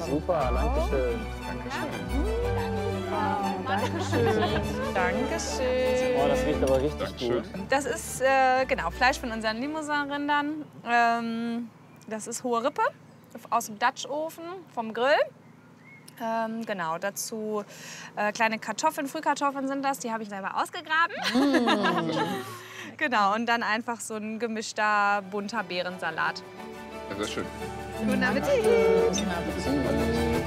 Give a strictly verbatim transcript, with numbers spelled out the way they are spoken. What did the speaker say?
Super, danke schön. Dankeschön. Dankeschön. Oh, das riecht aber richtig Dankeschön. gut. Das ist äh, genau Fleisch von unseren Limousin-Rindern. Ähm, das ist hohe Rippe aus dem Dutch-Ofen vom Grill. Ähm, genau, dazu äh, kleine Kartoffeln, Frühkartoffeln sind das, die habe ich selber ausgegraben. Genau, und dann einfach so ein gemischter, bunter Beerensalat. Ja, sehr schön. Guten Appetit! Guten Appetit.